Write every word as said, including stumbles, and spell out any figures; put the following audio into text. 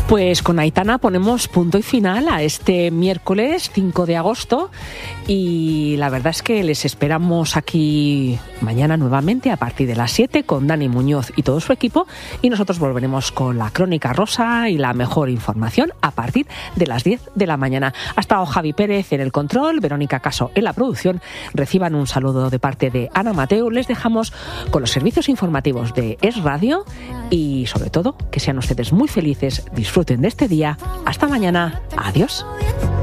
Pues con Aitana ponemos punto y final a este miércoles cinco de agosto y la verdad es que les esperamos aquí mañana nuevamente a partir de las siete con Dani Muñoz y todo su equipo, y nosotros volveremos con la Crónica Rosa y la mejor información a partir de las diez de la mañana. Ha estado Javi Pérez en el control, Verónica Caso en la producción. Reciban un saludo de parte de Ana Mateo. Les dejamos con los servicios informativos de Es Radio y sobre todo que sean ustedes muy felices. Disfruten de este día. Hasta mañana. Adiós.